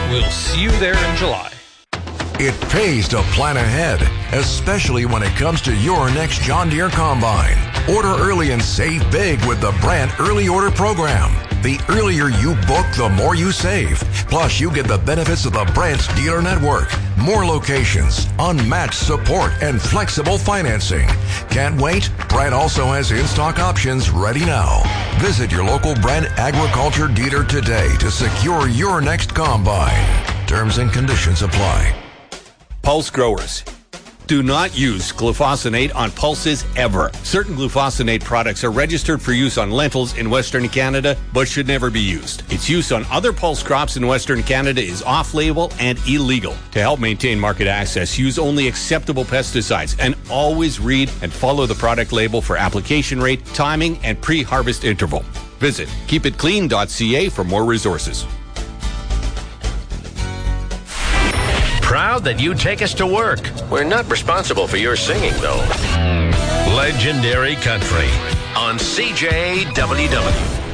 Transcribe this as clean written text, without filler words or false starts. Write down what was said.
We'll see you there in July. It pays to plan ahead, especially when it comes to your next John Deere combine. Order early and save big with the Brandt Early Order Program. The earlier you book, the more you save. Plus, you get the benefits of the Brandt dealer network, more locations, unmatched support, and flexible financing. Can't wait? Brandt also has in-stock options ready now. Visit your local Brandt Agriculture dealer today to secure your next combine. Terms and conditions apply. Pulse growers, do not use glufosinate on pulses ever. Certain glufosinate products are registered for use on lentils in Western Canada, but should never be used. Its use on other pulse crops in Western Canada is off-label and illegal. To help maintain market access, use only acceptable pesticides and always read and follow the product label for application rate, timing, and pre-harvest interval. Visit keepitclean.ca for more resources. Proud that you take us to work. We're not responsible for your singing, though. Legendary Country on CJWW.